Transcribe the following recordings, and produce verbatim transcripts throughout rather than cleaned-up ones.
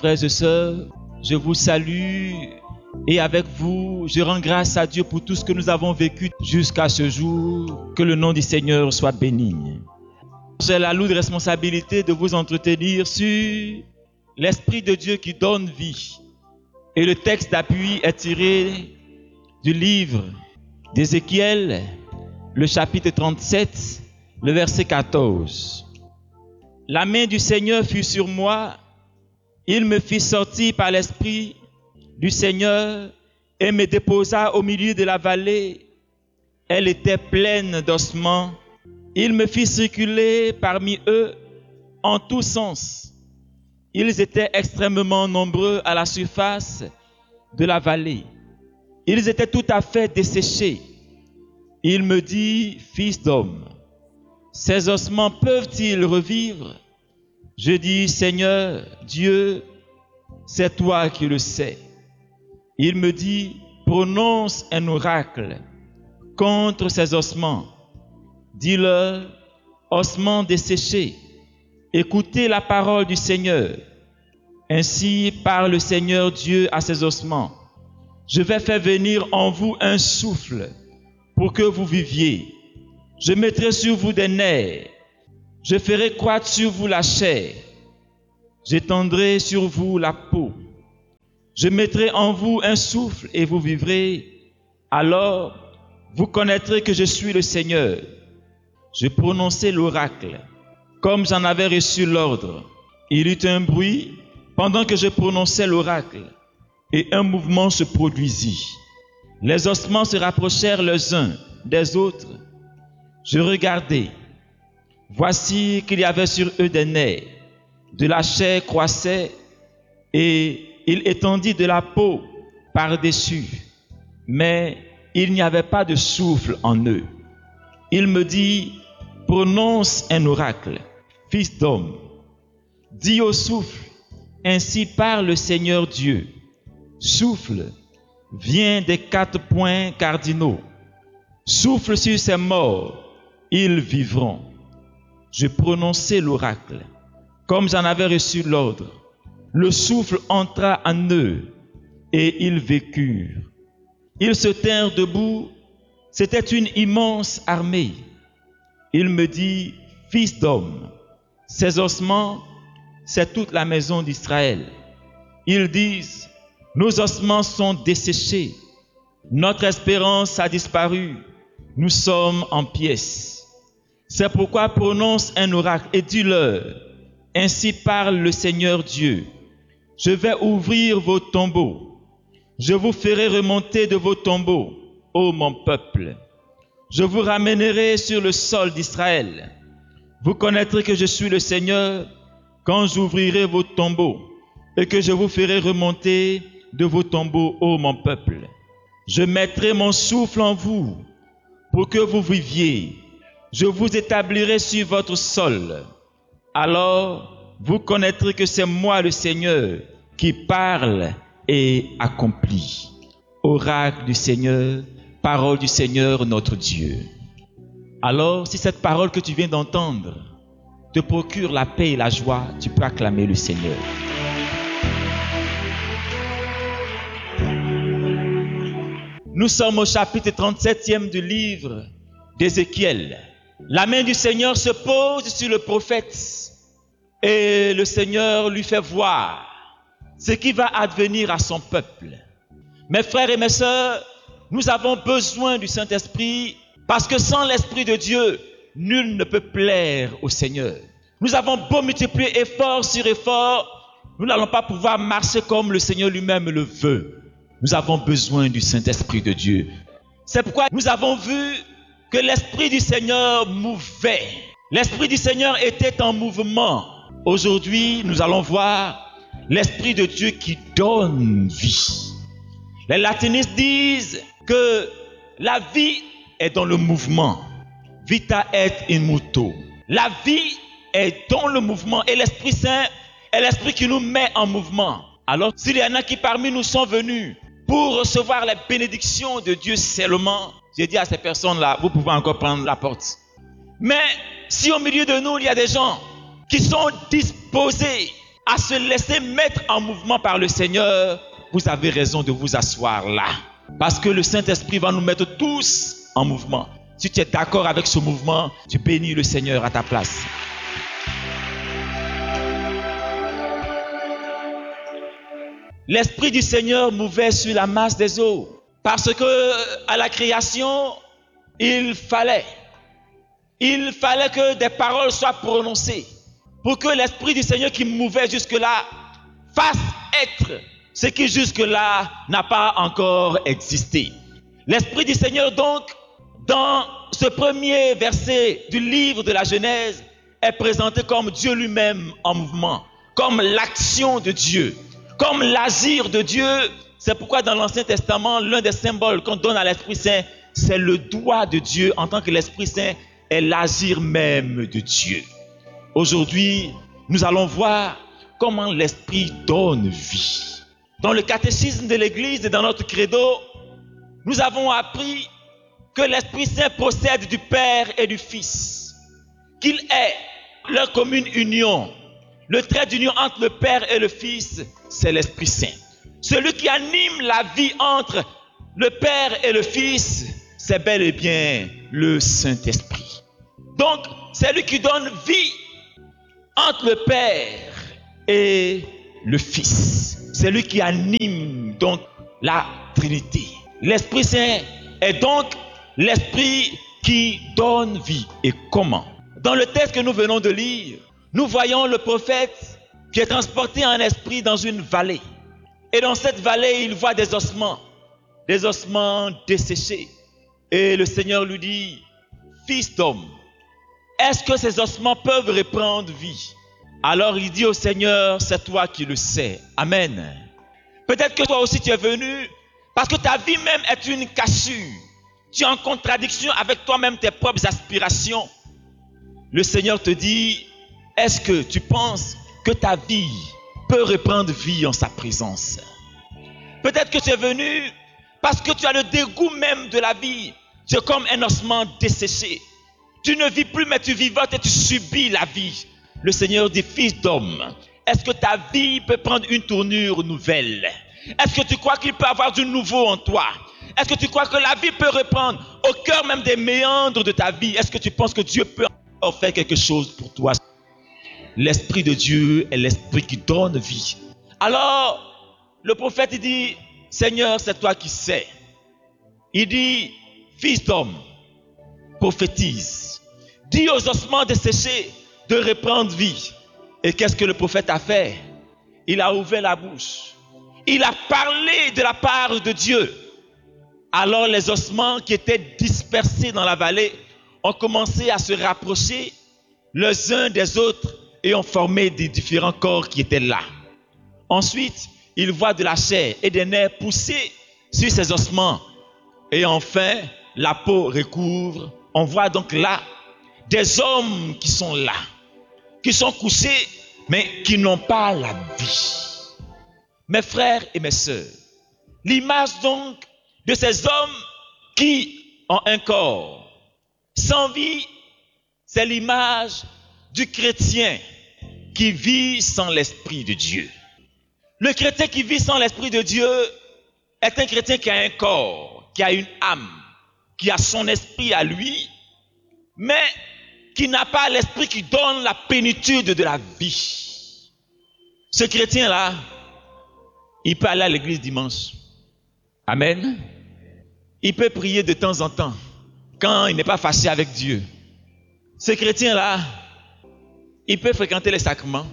Frères et sœurs, je vous salue et avec vous, je rends grâce à Dieu pour tout ce que nous avons vécu jusqu'à ce jour. Que le nom du Seigneur soit béni. J'ai la lourde responsabilité de vous entretenir sur l'Esprit de Dieu qui donne vie. Et le texte d'appui est tiré du livre d'Ézéchiel, le chapitre trente-sept, le verset quatorze. La main du Seigneur fut sur moi, il me fit sortir par l'Esprit du Seigneur et me déposa au milieu de la vallée. Elle était pleine d'ossements. Il me fit circuler parmi eux en tous sens. Ils étaient extrêmement nombreux à la surface de la vallée. Ils étaient tout à fait desséchés. Il me dit, fils d'homme, ces ossements peuvent-ils revivre? Je dis, Seigneur, Dieu, c'est toi qui le sais. Il me dit, prononce un oracle contre ces ossements. Dis-leur, ossements desséchés, écoutez la parole du Seigneur. Ainsi parle le Seigneur Dieu à ces ossements. Je vais faire venir en vous un souffle pour que vous viviez. Je mettrai sur vous des nerfs. Je ferai croître sur vous la chair. J'étendrai sur vous la peau. Je mettrai en vous un souffle et vous vivrez. Alors, vous connaîtrez que je suis le Seigneur. Je prononçai l'oracle, comme j'en avais reçu l'ordre. Il eut un bruit pendant que je prononçais l'oracle, et un mouvement se produisit. Les ossements se rapprochèrent les uns des autres. Je regardai. Voici qu'il y avait sur eux des nerfs. De la chair croissait, et il étendit de la peau par-dessus. Mais il n'y avait pas de souffle en eux. Il me dit, prononce un oracle, fils d'homme. Dis au souffle, ainsi parle le Seigneur Dieu. Souffle, viens des quatre points cardinaux. Souffle sur ces morts, ils vivront. Je prononçai l'oracle, comme j'en avais reçu l'ordre. Le souffle entra en eux, et ils vécurent. Ils se tinrent debout, c'était une immense armée. Il me dit, fils d'homme, ces ossements, c'est toute la maison d'Israël. Ils disent, nos ossements sont desséchés, notre espérance a disparu, nous sommes en pièces. C'est pourquoi prononce un oracle et dis-leur, ainsi parle le Seigneur Dieu, je vais ouvrir vos tombeaux, je vous ferai remonter de vos tombeaux, ô mon peuple. Je vous ramènerai sur le sol d'Israël. Vous connaîtrez que je suis le Seigneur quand j'ouvrirai vos tombeaux et que je vous ferai remonter de vos tombeaux, ô mon peuple. Je mettrai mon souffle en vous pour que vous viviez. Je vous établirai sur votre sol. Alors, vous connaîtrez que c'est moi le Seigneur qui parle et accomplit. Oracle du Seigneur, parole du Seigneur notre Dieu. Alors, si cette parole que tu viens d'entendre te procure la paix et la joie, tu peux acclamer le Seigneur. Nous sommes au chapitre trente-septième du livre d'Ézéchiel. La main du Seigneur se pose sur le prophète et le Seigneur lui fait voir ce qui va advenir à son peuple. Mes frères et mes sœurs, nous avons besoin du Saint-Esprit parce que sans l'Esprit de Dieu, nul ne peut plaire au Seigneur. Nous avons beau multiplier effort sur effort, nous n'allons pas pouvoir marcher comme le Seigneur lui-même le veut. Nous avons besoin du Saint-Esprit de Dieu. C'est pourquoi nous avons vu que l'Esprit du Seigneur mouvait. L'Esprit du Seigneur était en mouvement. Aujourd'hui, nous allons voir l'Esprit de Dieu qui donne vie. Les latinistes disent que la vie est dans le mouvement. Vita et in moto. La vie est dans le mouvement et l'Esprit Saint est l'Esprit qui nous met en mouvement. Alors, s'il y en a qui parmi nous sont venus pour recevoir les bénédictions de Dieu seulement, j'ai dit à ces personnes-là, vous pouvez encore prendre la porte. Mais si au milieu de nous, il y a des gens qui sont disposés à se laisser mettre en mouvement par le Seigneur, vous avez raison de vous asseoir là. Parce que le Saint-Esprit va nous mettre tous en mouvement. Si tu es d'accord avec ce mouvement, tu bénis le Seigneur à ta place. L'Esprit du Seigneur mouvait sur la masse des eaux. Parce que à la création, il fallait, il fallait que des paroles soient prononcées pour que l'Esprit du Seigneur qui mouvait jusque-là fasse être ce qui jusque-là n'a pas encore existé. L'Esprit du Seigneur donc, dans ce premier verset du livre de la Genèse, est présenté comme Dieu lui-même en mouvement, comme l'action de Dieu, comme l'agir de Dieu. C'est pourquoi dans l'Ancien Testament, l'un des symboles qu'on donne à l'Esprit Saint, c'est le doigt de Dieu, en tant que l'Esprit Saint est l'agir même de Dieu. Aujourd'hui, nous allons voir comment l'Esprit donne vie. Dans le catéchisme de l'Église et dans notre credo, nous avons appris que l'Esprit Saint procède du Père et du Fils, qu'il est leur commune union. Le trait d'union entre le Père et le Fils, c'est l'Esprit Saint. Celui qui anime la vie entre le Père et le Fils, c'est bel et bien le Saint-Esprit. Donc, c'est lui qui donne vie entre le Père et le Fils. C'est lui qui anime donc la Trinité. L'Esprit Saint est donc l'Esprit qui donne vie. Et comment? Dans le texte que nous venons de lire, nous voyons le prophète qui est transporté en esprit dans une vallée. Et dans cette vallée, il voit des ossements, des ossements desséchés. Et le Seigneur lui dit, « Fils d'homme, est-ce que ces ossements peuvent reprendre vie ?» Alors il dit au Seigneur, « C'est toi qui le sais. » Amen. Peut-être que toi aussi tu es venu parce que ta vie même est une cassure. Tu es en contradiction avec toi-même, tes propres aspirations. Le Seigneur te dit, est-ce que tu penses que ta vie peut reprendre vie en sa présence? Peut-être que tu es venu parce que tu as le dégoût même de la vie. Tu es comme un ossement desséché. Tu ne vis plus mais tu vivotes et tu subis la vie. Le Seigneur dit, fils d'homme, est-ce que ta vie peut prendre une tournure nouvelle? Est-ce que tu crois qu'il peut avoir du nouveau en toi? Est-ce que tu crois que la vie peut reprendre au cœur même des méandres de ta vie? Est-ce que tu penses que Dieu peut encore faire quelque chose pour toi? L'Esprit de Dieu est l'Esprit qui donne vie. Alors, le prophète il dit, Seigneur, c'est toi qui sais. Il dit, fils d'homme, prophétise. Dis aux ossements desséchés de reprendre vie. Et qu'est-ce que le prophète a fait? Il a ouvert la bouche. Il a parlé de la part de Dieu. Alors les ossements qui étaient dispersés dans la vallée ont commencé à se rapprocher les uns des autres et ont formé des différents corps qui étaient là. Ensuite, il voit de la chair et des nerfs pousser sur ces ossements. Et enfin, la peau recouvre. On voit donc là des hommes qui sont là, qui sont couchés, mais qui n'ont pas la vie. Mes frères et mes sœurs, l'image donc de ces hommes qui ont un corps sans vie, c'est l'image du chrétien qui vit sans l'Esprit de Dieu. Le chrétien qui vit sans l'Esprit de Dieu est un chrétien qui a un corps, qui a une âme, qui a son esprit à lui, mais qui n'a pas l'Esprit qui donne la plénitude de la vie. Ce chrétien-là, il peut aller à l'église dimanche. Amen. Il peut prier de temps en temps, quand il n'est pas fâché avec Dieu. Ce chrétien-là, il peut fréquenter les sacrements,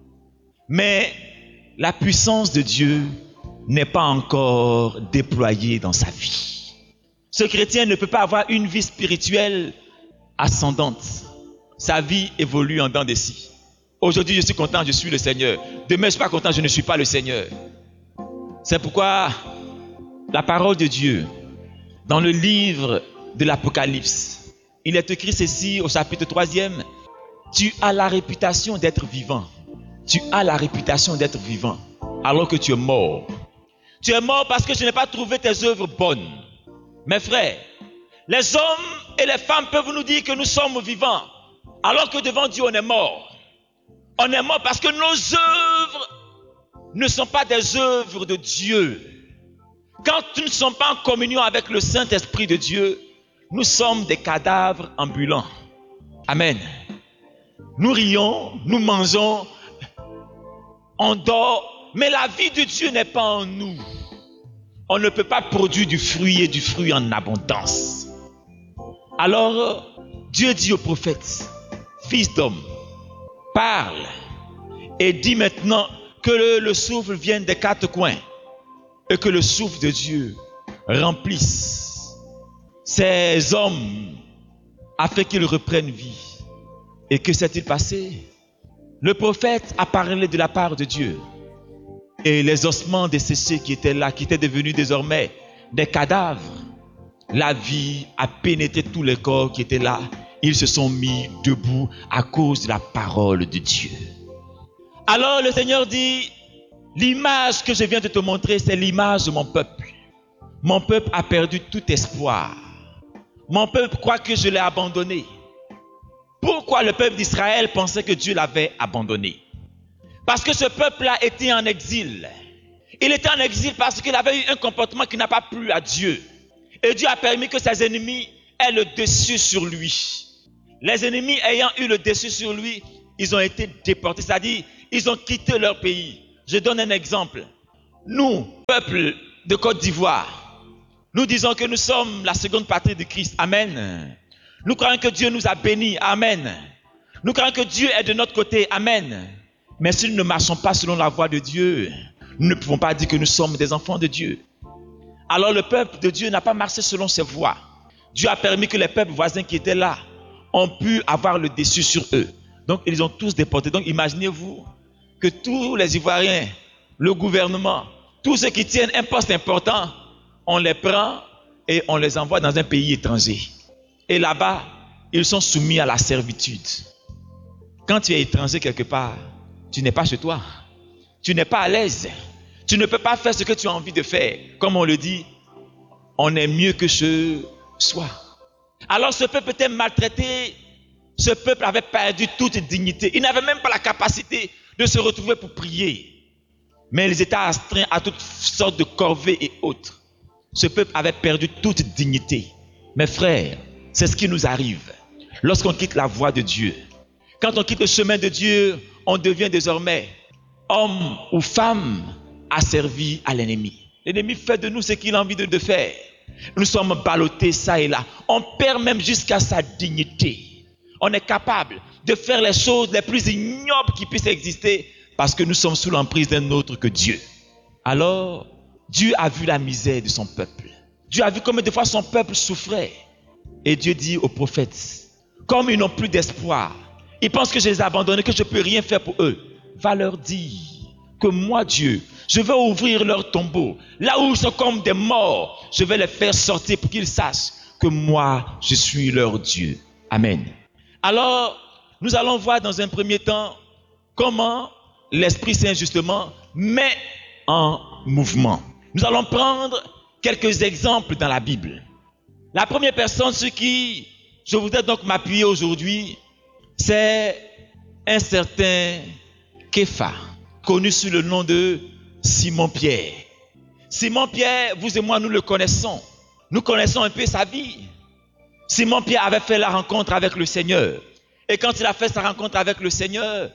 mais la puissance de Dieu n'est pas encore déployée dans sa vie. Ce chrétien ne peut pas avoir une vie spirituelle ascendante. Sa vie évolue en dents de scie. Aujourd'hui, je suis content, je suis le Seigneur. Demain, je ne suis pas content, je ne suis pas le Seigneur. C'est pourquoi la parole de Dieu, dans le livre de l'Apocalypse, il est écrit ceci au chapitre troisième. Tu as la réputation d'être vivant. Tu as la réputation d'être vivant, alors que tu es mort. Tu es mort parce que je n'ai pas trouvé tes œuvres bonnes. Mes frères, les hommes et les femmes peuvent nous dire que nous sommes vivants, alors que devant Dieu on est mort. On est mort parce que nos œuvres ne sont pas des œuvres de Dieu. Quand nous ne sommes pas en communion avec le Saint-Esprit de Dieu, nous sommes des cadavres ambulants. Amen. Nous rions, nous mangeons, on dort, mais la vie de Dieu n'est pas en nous. On ne peut pas produire du fruit et du fruit en abondance. Alors, Dieu dit au prophète, fils d'homme, parle et dis maintenant que le, le souffle vienne des quatre coins et que le souffle de Dieu remplisse ces hommes afin qu'ils reprennent vie. Et que s'est-il passé? Le prophète a parlé de la part de Dieu. Et les ossements desséchés qui étaient là, qui étaient devenus désormais des cadavres, la vie a pénétré tous les corps qui étaient là. Ils se sont mis debout à cause de la parole de Dieu. Alors le Seigneur dit, l'image que je viens de te montrer, c'est l'image de mon peuple. Mon peuple a perdu tout espoir. Mon peuple croit que je l'ai abandonné. Pourquoi le peuple d'Israël pensait que Dieu l'avait abandonné? Parce que ce peuple-là était en exil. Il était en exil parce qu'il avait eu un comportement qui n'a pas plu à Dieu. Et Dieu a permis que ses ennemis aient le dessus sur lui. Les ennemis ayant eu le dessus sur lui, ils ont été déportés, c'est-à-dire ils ont quitté leur pays. Je donne un exemple. Nous, peuple de Côte d'Ivoire, nous disons que nous sommes la seconde patrie de Christ. Amen. Nous croyons que Dieu nous a bénis. Amen. Nous croyons que Dieu est de notre côté. Amen. Mais si nous ne marchons pas selon la voie de Dieu, nous ne pouvons pas dire que nous sommes des enfants de Dieu. Alors le peuple de Dieu n'a pas marché selon ses voies. Dieu a permis que les peuples voisins qui étaient là ont pu avoir le dessus sur eux. Donc ils ont tous déporté. Donc imaginez-vous que tous les Ivoiriens, le gouvernement, tous ceux qui tiennent un poste important, on les prend et on les envoie dans un pays étranger. Et là-bas, ils sont soumis à la servitude. Quand tu es étranger quelque part, tu n'es pas chez toi. Tu n'es pas à l'aise. Tu ne peux pas faire ce que tu as envie de faire. Comme on le dit, on est mieux que chez soi. Alors ce peuple était maltraité. Ce peuple avait perdu toute dignité. Il n'avait même pas la capacité de se retrouver pour prier. Mais ils étaient astreints à toutes sortes de corvées et autres. Ce peuple avait perdu toute dignité. Mes frères, c'est ce qui nous arrive lorsqu'on quitte la voie de Dieu. Quand on quitte le chemin de Dieu, on devient désormais homme ou femme asservi à l'ennemi. L'ennemi fait de nous ce qu'il a envie de faire. Nous sommes ballottés ça et là. On perd même jusqu'à sa dignité. On est capable de faire les choses les plus ignobles qui puissent exister parce que nous sommes sous l'emprise d'un autre que Dieu. Alors, Dieu a vu la misère de son peuple. Dieu a vu combien de fois son peuple souffrait. Et Dieu dit aux prophètes, comme ils n'ont plus d'espoir, ils pensent que je les ai abandonnés, que je ne peux rien faire pour eux. Va leur dire que moi, Dieu, je vais ouvrir leur tombeau. Là où ils sont comme des morts, je vais les faire sortir pour qu'ils sachent que moi, je suis leur Dieu. Amen. Alors, nous allons voir dans un premier temps comment l'Esprit Saint, justement, met en mouvement. Nous allons prendre quelques exemples dans la Bible. La première personne sur qui je voudrais donc m'appuyer aujourd'hui, c'est un certain Képha, connu sous le nom de Simon-Pierre. Simon-Pierre, vous et moi, nous le connaissons. Nous connaissons un peu sa vie. Simon-Pierre avait fait la rencontre avec le Seigneur. Et quand il a fait sa rencontre avec le Seigneur,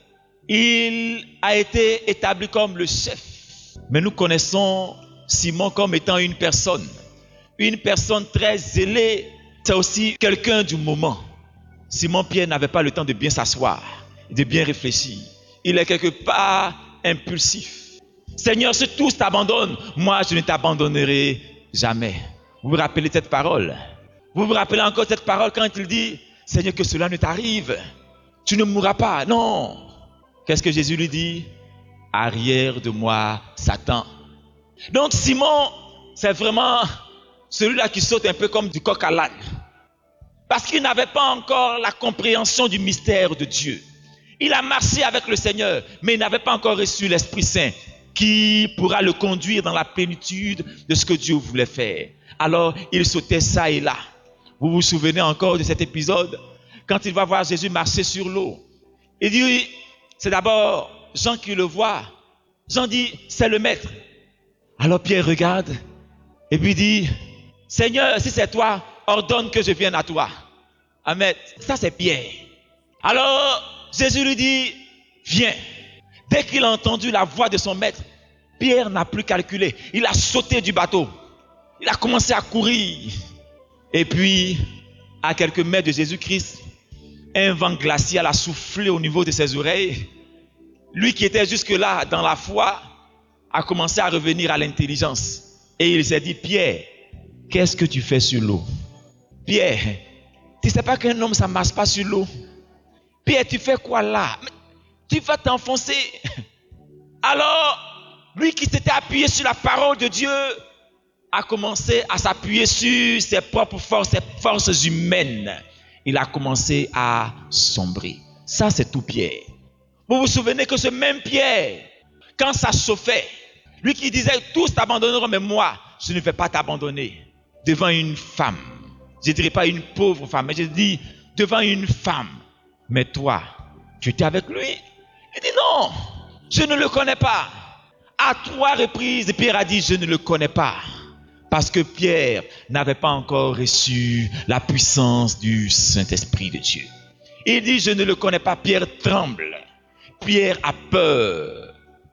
il a été établi comme le chef. Mais nous connaissons Simon comme étant une personne. Une personne très zélée. C'est aussi quelqu'un du moment. Simon-Pierre n'avait pas le temps de bien s'asseoir, de bien réfléchir. Il est quelque part impulsif. Seigneur, si tous t'abandonnent, moi je ne t'abandonnerai jamais. Vous vous rappelez cette parole? Vous vous rappelez encore cette parole quand il dit, Seigneur, que cela ne t'arrive. Tu ne mourras pas. Non. Qu'est-ce que Jésus lui dit? Arrière de moi, Satan. Donc Simon, c'est vraiment celui-là qui saute un peu comme du coq à l'âne. Parce qu'il n'avait pas encore la compréhension du mystère de Dieu. Il a marché avec le Seigneur, mais il n'avait pas encore reçu l'Esprit Saint qui pourra le conduire dans la plénitude de ce que Dieu voulait faire. Alors, il sautait ça et là. Vous vous souvenez encore de cet épisode? Quand il va voir Jésus marcher sur l'eau. Il dit, C'est d'abord Jean qui le voit. Jean dit, c'est le maître. Alors Pierre regarde et puis dit, Seigneur, si c'est toi, ordonne que je vienne à toi. Amen. Ça c'est Pierre. Alors Jésus lui dit, viens. Dès qu'il a entendu la voix de son maître, Pierre n'a plus calculé. Il a sauté du bateau. Il a commencé à courir. Et puis, à quelques mètres de Jésus-Christ, un vent glacial a soufflé au niveau de ses oreilles. Lui qui était jusque-là dans la foi a commencé à revenir à l'intelligence. Et il s'est dit, Pierre, qu'est-ce que tu fais sur l'eau? Pierre, tu ne sais pas qu'un homme, ça ne marche pas sur l'eau? Pierre, tu fais quoi là? Tu vas t'enfoncer. Alors, lui qui s'était appuyé sur la parole de Dieu a commencé à s'appuyer sur ses propres forces, ses forces humaines. Il a commencé à sombrer. Ça, c'est tout Pierre. Vous vous souvenez que ce même Pierre, quand ça chauffait, lui qui disait, tous t'abandonneront, mais moi, je ne vais pas t'abandonner. Devant une femme, je ne dirais pas une pauvre femme, mais je dis, devant une femme. Mais toi, tu étais avec lui? Il dit non, je ne le connais pas. À trois reprises, Pierre a dit, je ne le connais pas. Parce que Pierre n'avait pas encore reçu la puissance du Saint-Esprit de Dieu. Il dit, je ne le connais pas. Pierre tremble. Pierre a peur.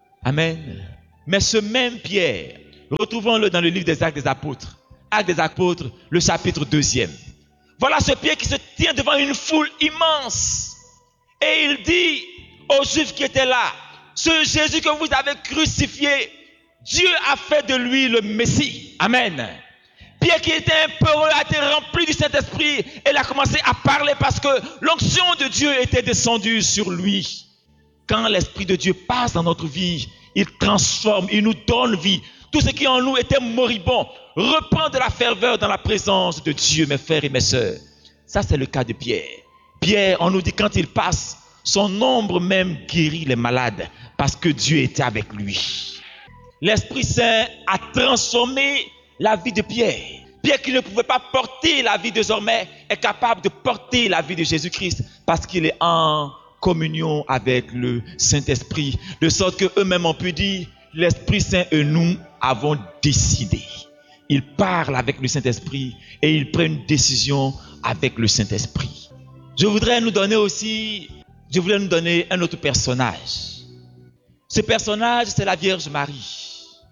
Amen. Mais ce même Pierre, retrouvons-le dans le livre des Actes des Apôtres. Actes des Apôtres, le chapitre deuxième. Voilà ce Pierre qui se tient devant une foule immense. Et il dit aux Juifs qui étaient là, ce Jésus que vous avez crucifié, Dieu a fait de lui le Messie. Amen. Pierre qui était un peureux a été rempli du Saint-Esprit et il a commencé à parler parce que l'onction de Dieu était descendue sur lui. Quand l'Esprit de Dieu passe dans notre vie, il transforme, il nous donne vie. Tout ce qui en nous était moribond reprend de la ferveur dans la présence de Dieu, mes frères et mes sœurs. Ça, c'est le cas de Pierre. Pierre, on nous dit quand il passe, son ombre même guérit les malades parce que Dieu était avec lui. L'Esprit Saint a transformé la vie de Pierre. Pierre qui ne pouvait pas porter la vie désormais est capable de porter la vie de Jésus-Christ parce qu'il est en communion avec le Saint-Esprit. De sorte qu'eux-mêmes ont pu dire, l'Esprit Saint et nous avons décidé. Il parle avec le Saint-Esprit et il prend une décision avec le Saint-Esprit. Je voudrais nous donner aussi, je voulais nous donner un autre personnage. Ce personnage, c'est la Vierge Marie.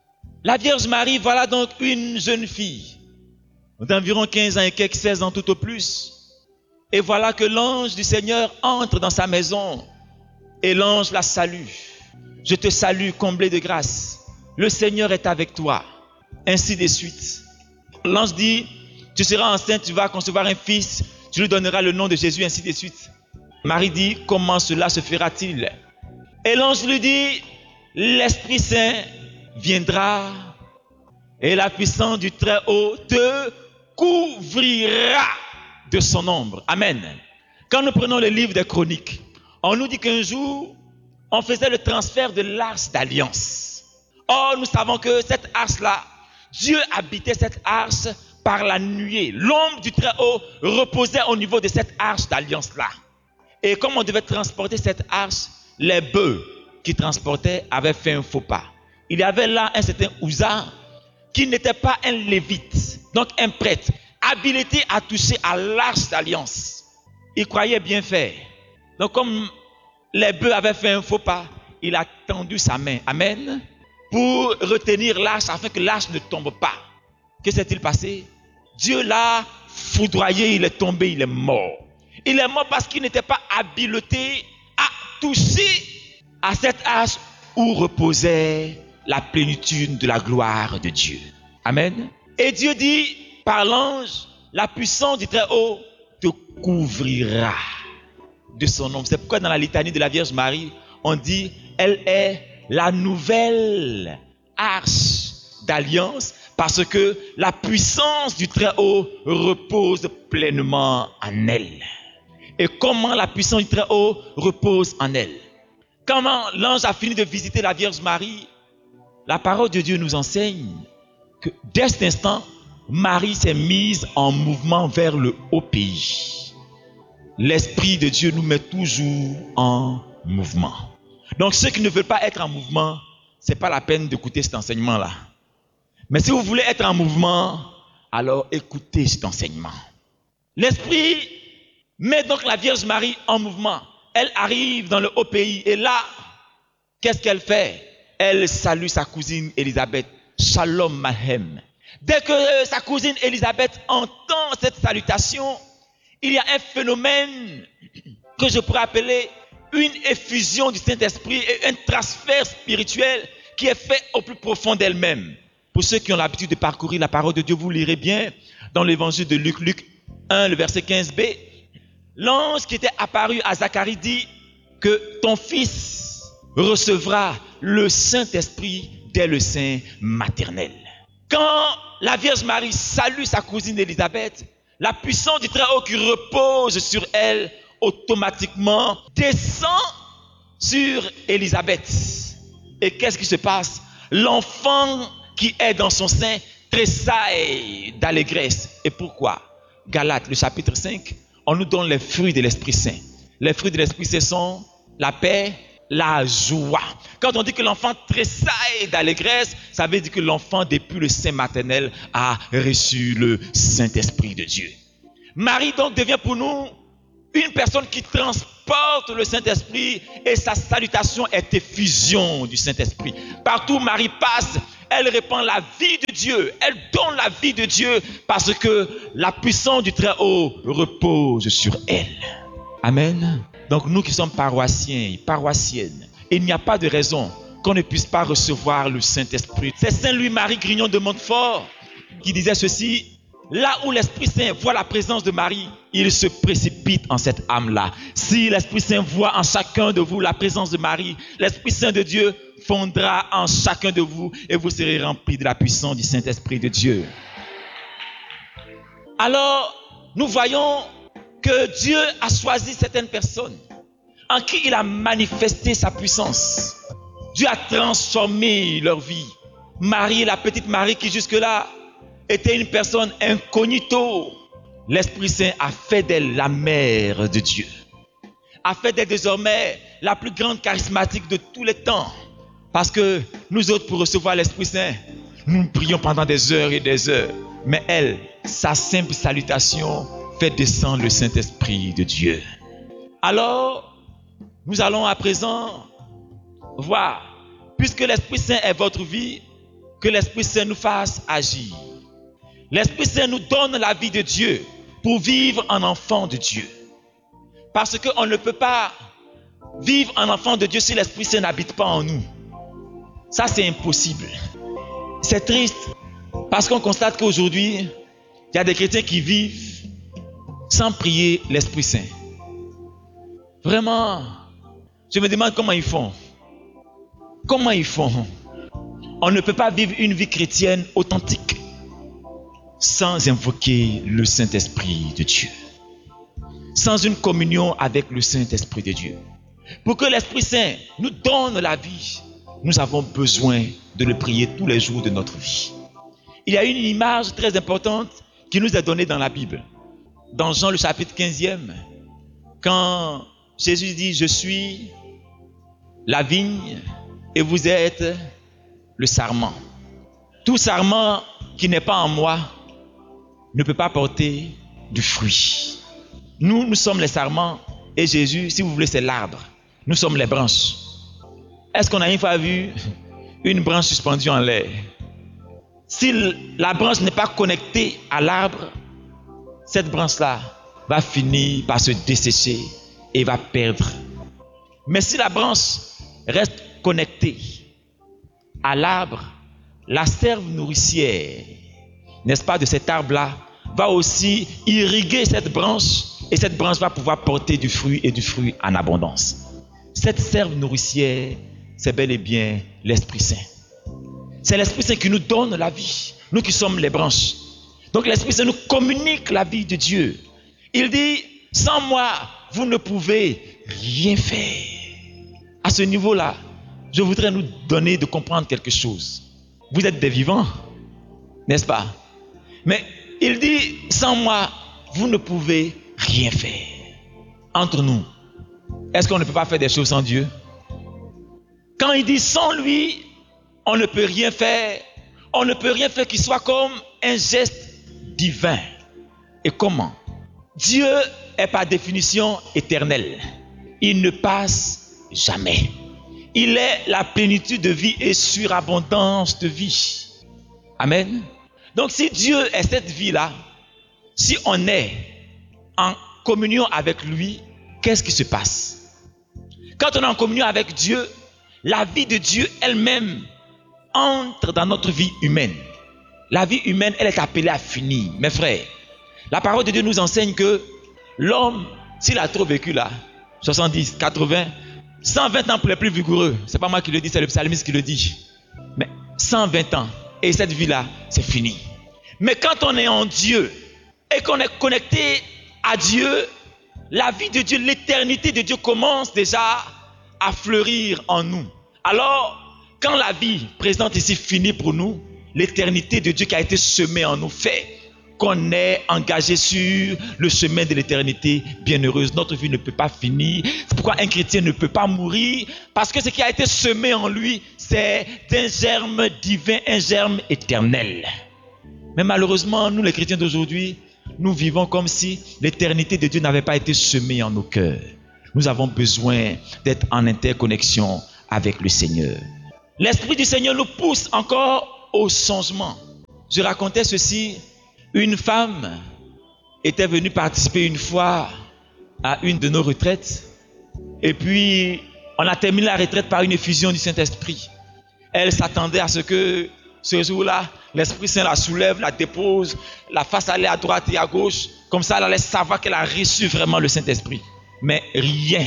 La Vierge Marie, voilà donc une jeune fille d'environ quinze ans et quelques seize ans tout au plus. Et voilà que l'ange du Seigneur entre dans sa maison et l'ange la salue. Je te salue, comblée de grâce. Le Seigneur est avec toi. Ainsi de suite. L'ange dit, tu seras enceinte, tu vas concevoir un fils, tu lui donneras le nom de Jésus, ainsi de suite. Marie dit, comment cela se fera-t-il? Et l'ange lui dit, l'Esprit Saint viendra et la puissance du Très-Haut te couvrira de son ombre. Amen. Quand nous prenons le livre des Chroniques, on nous dit qu'un jour, on faisait le transfert de l'arche d'alliance. Or, nous savons que cette arche-là, Dieu habitait cette arche par la nuée. L'ombre du Très-Haut reposait au niveau de cette arche d'alliance-là. Et comme on devait transporter cette arche, les bœufs qui transportaient avaient fait un faux pas. Il y avait là un certain Uza qui n'était pas un lévite, donc un prêtre, habilité à toucher à l'arche d'alliance. Il croyait bien faire. Donc comme les bœufs avaient fait un faux pas, il a tendu sa main, amen, pour retenir l'arche afin que l'arche ne tombe pas. Que s'est-il passé? Dieu l'a foudroyé, il est tombé, il est mort. Il est mort parce qu'il n'était pas habilité à toucher à cette arche où reposait la plénitude de la gloire de Dieu. Amen. Et Dieu dit par l'ange, la puissance du Très-Haut te couvrira de son ombre. C'est pourquoi dans la litanie de la Vierge Marie, on dit, elle est la nouvelle arche d'alliance parce que la puissance du Très-Haut repose pleinement en elle. Et comment la puissance du Très-Haut repose en elle? Quand l'ange a fini de visiter la Vierge Marie, la parole de Dieu nous enseigne que dès cet instant, Marie s'est mise en mouvement vers le haut pays. L'Esprit de Dieu nous met toujours en mouvement. Donc ceux qui ne veulent pas être en mouvement, ce n'est pas la peine d'écouter cet enseignement-là. Mais si vous voulez être en mouvement, alors écoutez cet enseignement. L'Esprit met donc la Vierge Marie en mouvement. Elle arrive dans le haut pays et là, qu'est-ce qu'elle fait? Elle salue sa cousine Élisabeth. Shalom Mahem. Dès que sa cousine Élisabeth entend cette salutation, il y a un phénomène que je pourrais appeler une effusion du Saint-Esprit et un transfert spirituel qui est fait au plus profond d'elle-même. Pour ceux qui ont l'habitude de parcourir la parole de Dieu, vous lirez bien dans l'évangile de Luc, Luc un, le verset quinze b. L'ange qui était apparu à Zacharie dit que ton fils recevra le Saint-Esprit dès le sein maternel. Quand la Vierge Marie salue sa cousine Élisabeth, la puissance du Très-Haut qui repose sur elle automatiquement descend sur Élisabeth. Et qu'est-ce qui se passe? L'enfant qui est dans son sein tressaille d'allégresse. Et pourquoi? Galates, le chapitre cinq, on nous donne les fruits de l'Esprit Saint. Les fruits de l'Esprit Saint sont la paix, la joie. Quand on dit que l'enfant tressaille d'allégresse, ça veut dire que l'enfant, depuis le sein maternel, a reçu le Saint-Esprit de Dieu. Marie donc devient pour nous une personne qui transporte le Saint-Esprit et sa salutation est effusion du Saint-Esprit. Partout où Marie passe, elle répand la vie de Dieu. Elle donne la vie de Dieu parce que la puissance du Très-Haut repose sur elle. Amen. Donc nous qui sommes paroissiens, paroissiennes, il n'y a pas de raison qu'on ne puisse pas recevoir le Saint-Esprit. C'est Saint Louis-Marie Grignon de Montfort qui disait ceci: là où l'Esprit Saint voit la présence de Marie, il se précipite en cette âme-là. Si l'Esprit Saint voit en chacun de vous la présence de Marie, l'Esprit Saint de Dieu fondra en chacun de vous et vous serez remplis de la puissance du Saint-Esprit de Dieu. Alors, nous voyons que Dieu a choisi certaines personnes en qui il a manifesté sa puissance. Dieu a transformé leur vie. Marie, la petite Marie qui jusque-là était une personne incognito, l'Esprit Saint a fait d'elle la mère de Dieu, a fait d'elle désormais la plus grande charismatique de tous les temps. Parce que nous autres, pour recevoir l'Esprit Saint, nous prions pendant des heures et des heures. Mais elle, sa simple salutation fait descendre le Saint-Esprit de Dieu. Alors, nous allons à présent voir, puisque l'Esprit Saint est votre vie, que l'Esprit Saint nous fasse agir. L'Esprit Saint nous donne la vie de Dieu pour vivre en enfant de Dieu. Parce qu'on ne peut pas vivre en enfant de Dieu si l'Esprit Saint n'habite pas en nous. Ça, c'est impossible. C'est triste parce qu'on constate qu'aujourd'hui, il y a des chrétiens qui vivent sans prier l'Esprit Saint. Vraiment, je me demande comment ils font. Comment ils font? On ne peut pas vivre une vie chrétienne authentique sans invoquer le Saint-Esprit de Dieu, sans une communion avec le Saint-Esprit de Dieu. Pour que l'Esprit Saint nous donne la vie, nous avons besoin de le prier tous les jours de notre vie. Il y a une image très importante qui nous est donnée dans la Bible. Dans Jean le chapitre quinzième, quand Jésus dit « Je suis la vigne et vous êtes le sarment. Tout sarment qui n'est pas en moi ne peut pas porter du fruit. » Nous, nous sommes les sarments et Jésus, si vous voulez, c'est l'arbre. Nous sommes les branches. Est-ce qu'on a une fois vu une branche suspendue en l'air? Si la branche n'est pas connectée à l'arbre, cette branche-là va finir par se dessécher et va perdre. Mais si la branche reste connectée à l'arbre, la sève nourricière, n'est-ce pas, de cet arbre-là, va aussi irriguer cette branche et cette branche va pouvoir porter du fruit et du fruit en abondance. Cette sève nourricière, c'est bel et bien l'Esprit Saint. C'est l'Esprit Saint qui nous donne la vie, nous qui sommes les branches. Donc l'Esprit Saint nous communique la vie de Dieu. Il dit, sans moi, vous ne pouvez rien faire. À ce niveau-là, je voudrais nous donner de comprendre quelque chose. Vous êtes des vivants, n'est-ce pas? Mais il dit, sans moi, vous ne pouvez rien faire. Entre nous, est-ce qu'on ne peut pas faire des choses sans Dieu? Quand il dit sans lui, on ne peut rien faire. On ne peut rien faire qui soit comme un geste divin. Et comment? Dieu est par définition éternel. Il ne passe jamais. Il est la plénitude de vie et surabondance de vie. Amen. Donc si Dieu est cette vie-là, si on est en communion avec lui, qu'est-ce qui se passe? Quand on est en communion avec Dieu, la vie de Dieu elle-même entre dans notre vie humaine. La vie humaine, elle est appelée à finir. Mes frères, la parole de Dieu nous enseigne que l'homme, s'il a trop vécu là, soixante-dix, quatre-vingts, cent vingt ans pour les plus vigoureux, c'est pas moi qui le dis, c'est le psalmiste qui le dit. Mais cent vingt ans, et cette vie-là, c'est fini. Mais quand on est en Dieu et qu'on est connecté à Dieu, la vie de Dieu, l'éternité de Dieu commence déjà à fleurir en nous. Alors, quand la vie présente ici finit pour nous, l'éternité de Dieu qui a été semée en nous fait qu'on est engagé sur le chemin de l'éternité bienheureuse. Notre vie ne peut pas finir. C'est pourquoi un chrétien ne peut pas mourir, parce que ce qui a été semé en lui, c'est un germe divin, un germe éternel. Mais malheureusement, nous les chrétiens d'aujourd'hui, nous vivons comme si l'éternité de Dieu n'avait pas été semée en nos cœurs. Nous avons besoin d'être en interconnexion avec le Seigneur. L'Esprit du Seigneur nous pousse encore au changement. Je racontais ceci. Une femme était venue participer une fois à une de nos retraites. Et puis, on a terminé la retraite par une effusion du Saint-Esprit. Elle s'attendait à ce que ce jour-là, l'Esprit Saint la soulève, la dépose, la fasse aller à droite et à gauche. Comme ça, elle allait savoir qu'elle a reçu vraiment le Saint-Esprit. Mais rien.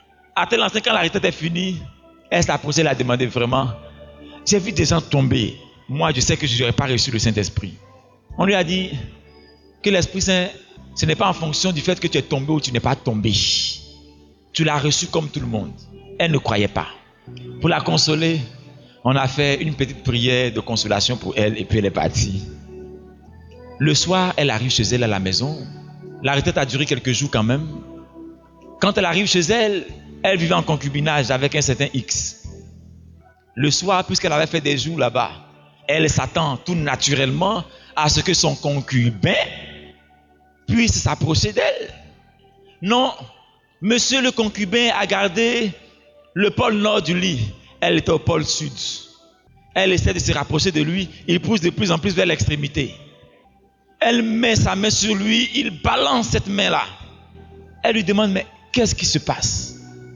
À tel instant, quand la retraite est finie, elle s'approchait, elle a demandé vraiment, j'ai vu des gens tomber. Moi, je sais que je n'aurais pas reçu le Saint-Esprit. On lui a dit que l'Esprit Saint, ce n'est pas en fonction du fait que tu es tombé ou tu n'es pas tombé. Tu l'as reçu comme tout le monde. Elle ne croyait pas. Pour la consoler, on a fait une petite prière de consolation pour elle et puis elle est partie. Le soir, elle arrive chez elle à la maison. La retraite a duré quelques jours quand même. Quand elle arrive chez elle, elle vivait en concubinage avec un certain X. Le soir, puisqu'elle avait fait des jours là-bas, elle s'attend tout naturellement à ce que son concubin puisse s'approcher d'elle. Non, monsieur le concubin a gardé le pôle nord du lit. Elle était au pôle sud. Elle essaie de se rapprocher de lui. Il pousse de plus en plus vers l'extrémité. Elle met sa main sur lui. Il balance cette main-là. Elle lui demande, mais qu'est-ce qui se passe?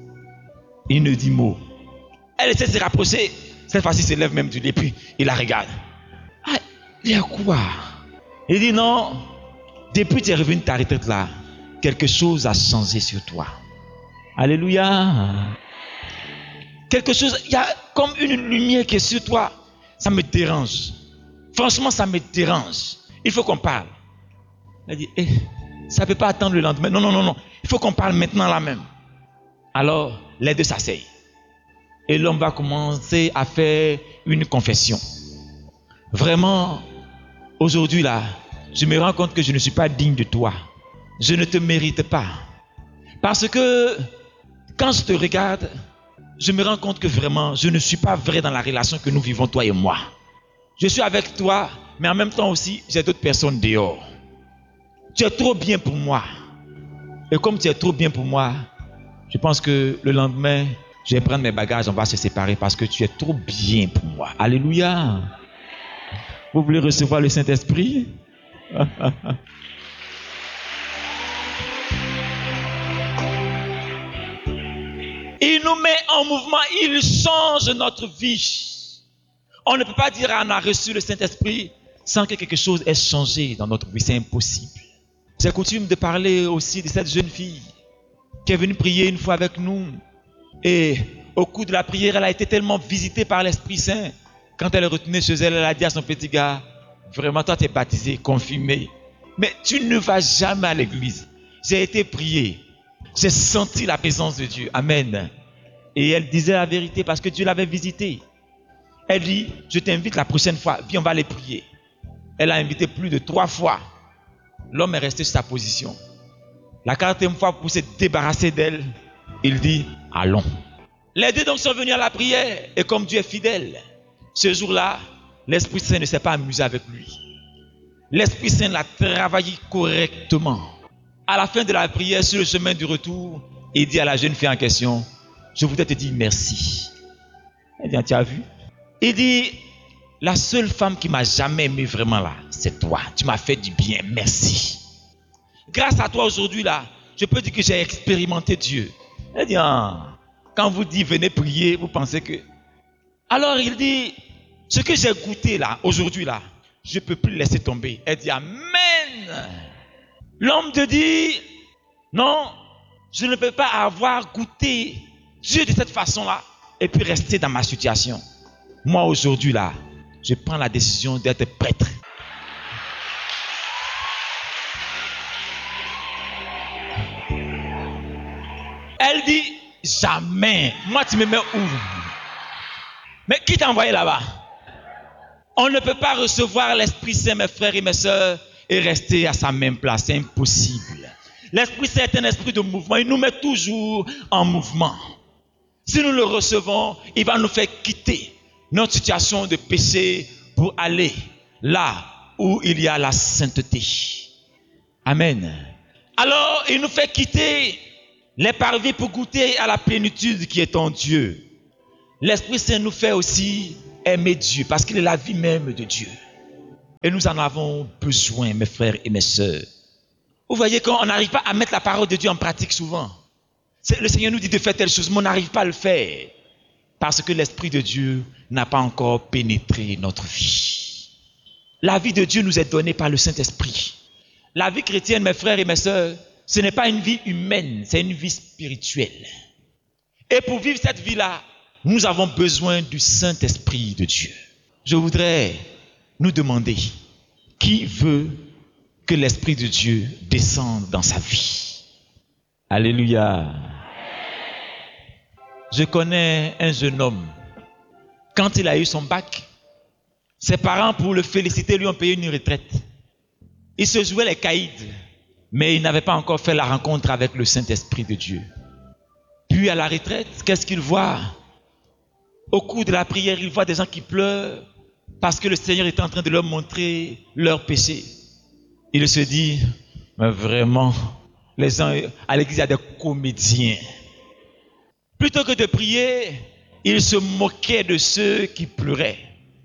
Il ne dit mot. Elle essaie de se rapprocher. Cette fois-ci, il se lève même du lit. Et puis, il la regarde. Ah, il y a quoi? Il dit non. Depuis que tu es revenu de ta retraite là, quelque chose a changé sur toi. Alléluia. Quelque chose, il y a comme une lumière qui est sur toi. Ça me dérange. Franchement, ça me dérange. Il faut qu'on parle. Elle dit, eh, ça ne peut pas attendre le lendemain. Non, non, non, non. Il faut qu'on parle maintenant là même. Alors, les deux s'asseyent. Et l'homme va commencer à faire une confession. Vraiment, aujourd'hui là, je me rends compte que je ne suis pas digne de toi. Je ne te mérite pas. Parce que quand je te regarde, je me rends compte que vraiment, je ne suis pas vrai dans la relation que nous vivons, toi et moi. Je suis avec toi, mais en même temps aussi, j'ai d'autres personnes dehors. Tu es trop bien pour moi. Et comme tu es trop bien pour moi, je pense que le lendemain, je vais prendre mes bagages, on va se séparer parce que tu es trop bien pour moi. Alléluia. Vous voulez recevoir le Saint-Esprit? Il nous met en mouvement, il change notre vie. On ne peut pas dire qu'on a reçu le Saint-Esprit sans que quelque chose ait changé dans notre vie. C'est impossible. J'ai coutume de parler aussi de cette jeune fille qui est venue prier une fois avec nous. Et au cours de la prière, elle a été tellement visitée par l'Esprit Saint. Quand elle est retournée chez elle, elle a dit à son petit gars, vraiment toi tu es baptisé, confirmé. Mais tu ne vas jamais à l'église. J'ai été prié. J'ai senti la présence de Dieu. Amen. Et elle disait la vérité parce que Dieu l'avait visitée. Elle dit, je t'invite la prochaine fois, viens on va aller prier. Elle a invité plus de trois fois. L'homme est resté sur sa position. La quatrième fois, pour se débarrasser d'elle, il dit, allons. Les deux donc sont venus à la prière. Et comme Dieu est fidèle, ce jour-là, l'Esprit Saint ne s'est pas amusé avec lui. L'Esprit Saint l'a travaillé correctement. À la fin de la prière, sur le chemin du retour, il dit à la jeune fille en question, je voudrais te dire merci. Elle dit, tu as vu? Il dit, la seule femme qui m'a jamais aimé vraiment là, c'est toi. Tu m'as fait du bien, merci. Grâce à toi aujourd'hui là, je peux dire que j'ai expérimenté Dieu. Elle dit, ah, quand vous dites venez prier, vous pensez que... Alors il dit, ce que j'ai goûté là, aujourd'hui là, je ne peux plus laisser tomber. Elle dit, amen. L'homme te dit, non, je ne peux pas avoir goûté Dieu de cette façon-là et puis rester dans ma situation. Moi aujourd'hui là, je prends la décision d'être prêtre. Elle dit, jamais. Moi tu me mets où? Mais qui t'a envoyé là-bas? On ne peut pas recevoir l'Esprit Saint, mes frères et mes sœurs, et rester à sa même place. C'est impossible. L'Esprit Saint est un esprit de mouvement. Il nous met toujours en mouvement. Si nous le recevons, il va nous faire quitter notre situation de péché pour aller là où il y a la sainteté. Amen. Alors, il nous fait quitter les parvis pour goûter à la plénitude qui est en Dieu. L'Esprit Saint nous fait aussi aimer Dieu parce qu'il est la vie même de Dieu. Et nous en avons besoin, mes frères et mes sœurs. Vous voyez qu'on n'arrive pas à mettre la parole de Dieu en pratique souvent. C'est, le Seigneur nous dit de faire telle chose, mais on n'arrive pas à le faire. Parce que l'Esprit de Dieu n'a pas encore pénétré notre vie. La vie de Dieu nous est donnée par le Saint-Esprit. La vie chrétienne, mes frères et mes sœurs, ce n'est pas une vie humaine, c'est une vie spirituelle. Et pour vivre cette vie-là, nous avons besoin du Saint-Esprit de Dieu. Je voudrais nous demander, qui veut que l'Esprit de Dieu descende dans sa vie? Alléluia. Je connais un jeune homme. Quand il a eu son bac, ses parents, pour le féliciter, lui ont payé une retraite. Il se jouait les caïds, mais il n'avait pas encore fait la rencontre avec le Saint-Esprit de Dieu. Puis à la retraite, qu'est-ce qu'il voit? Au cours de la prière, il voit des gens qui pleurent parce que le Seigneur est en train de leur montrer leur péché. Il se dit, mais vraiment, les gens à l'église, il y a des comédiens. Plutôt que de prier, il se moquait de ceux qui pleuraient.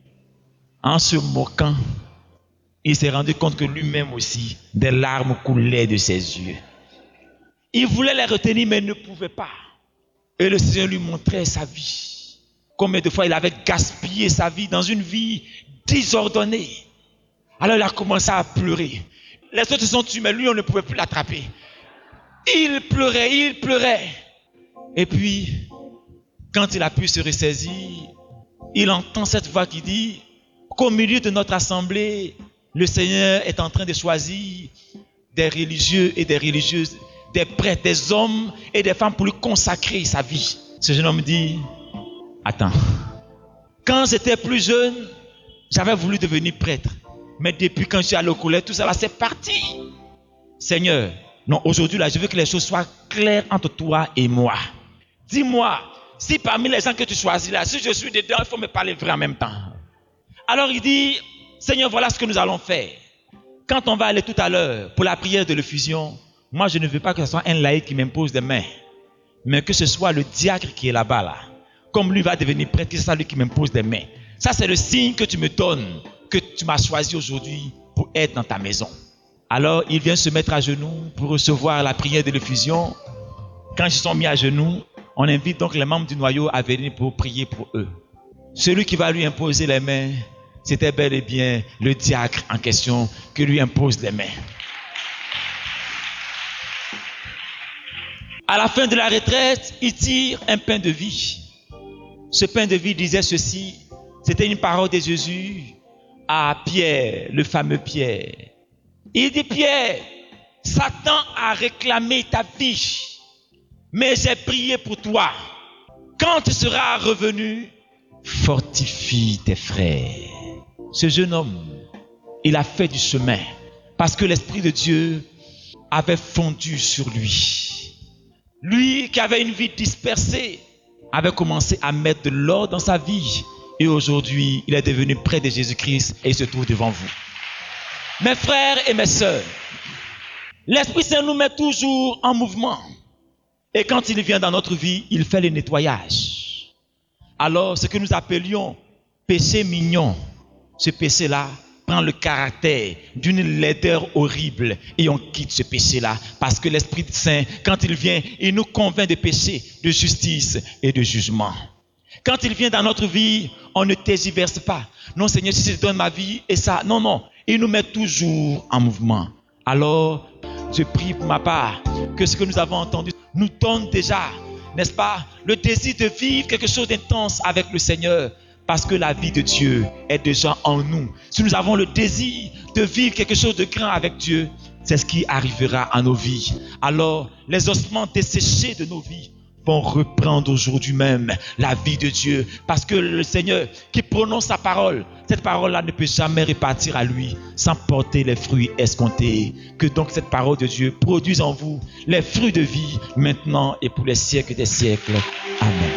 En se moquant, il s'est rendu compte que lui-même aussi, des larmes coulaient de ses yeux. Il voulait les retenir, mais il ne pouvait pas. Et le Seigneur lui montrait sa vie. Combien de fois il avait gaspillé sa vie dans une vie désordonnée. Alors il a commencé à pleurer. Les autres se sont tués, mais lui, on ne pouvait plus l'attraper. Il pleurait, il pleurait. Et puis, quand il a pu se ressaisir, il entend cette voix qui dit qu'au milieu de notre assemblée, le Seigneur est en train de choisir des religieux et des religieuses, des prêtres, des hommes et des femmes pour lui consacrer sa vie. Ce jeune homme dit, attends, quand j'étais plus jeune, j'avais voulu devenir prêtre. Mais depuis quand je suis allé au collège, tout ça là, c'est parti. Seigneur, non, aujourd'hui là, je veux que les choses soient claires entre toi et moi. Dis-moi, si parmi les gens que tu choisis là, si je suis dedans, il faut me parler vrai en même temps. Alors il dit, Seigneur, voilà ce que nous allons faire. Quand on va aller tout à l'heure pour la prière de l'effusion, moi je ne veux pas que ce soit un laïc qui m'impose des mains, mais que ce soit le diacre qui est là-bas là. Comme lui va devenir prêtre, que c'est ça lui qui m'impose des mains. Ça c'est le signe que tu me donnes, que tu m'as choisi aujourd'hui pour être dans ta maison. Alors il vient se mettre à genoux pour recevoir la prière de l'effusion. Quand ils se sont mis à genoux, on invite donc les membres du noyau à venir pour prier pour eux. Celui qui va lui imposer les mains, c'était bel et bien le diacre en question qui lui impose les mains. À la fin de la retraite, il tire un pain de vie. Ce pain de vie disait ceci, c'était une parole de Jésus à Pierre, le fameux Pierre. Il dit, Pierre, Satan a réclamé ta vie, mais j'ai prié pour toi. Quand tu seras revenu, fortifie tes frères. Ce jeune homme, il a fait du chemin parce que l'Esprit de Dieu avait fondu sur lui. Lui qui avait une vie dispersée, avait commencé à mettre de l'ordre dans sa vie. Et aujourd'hui, il est devenu près de Jésus-Christ et il se trouve devant vous. Mes frères et mes sœurs, l'Esprit Saint nous met toujours en mouvement. Et quand il vient dans notre vie, il fait le nettoyage. Alors, ce que nous appelions péché mignon, ce péché-là prend le caractère d'une laideur horrible et on quitte ce péché-là parce que l'Esprit Saint, quand il vient, il nous convainc de péché, de justice et de jugement. Quand il vient dans notre vie, on ne tergiverse pas. Non, Seigneur, si je donne ma vie et ça, non, non. Il nous met toujours en mouvement. Alors, je prie pour ma part que ce que nous avons entendu nous donne déjà, n'est-ce pas, le désir de vivre quelque chose d'intense avec le Seigneur. Parce que la vie de Dieu est déjà en nous. Si nous avons le désir de vivre quelque chose de grand avec Dieu, c'est ce qui arrivera à nos vies. Alors, les ossements desséchés de nos vies vont reprendre aujourd'hui même la vie de Dieu. Parce que le Seigneur qui prononce sa parole, cette parole-là ne peut jamais repartir à lui sans porter les fruits escomptés. Que donc cette parole de Dieu produise en vous les fruits de vie maintenant et pour les siècles des siècles. Amen.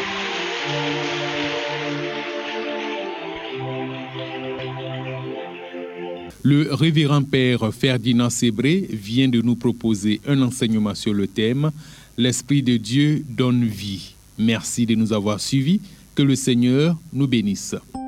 Le révérend père Ferdinand Sébré vient de nous proposer un enseignement sur le thème « L'Esprit de Dieu donne vie ». Merci de nous avoir suivis. Que le Seigneur nous bénisse.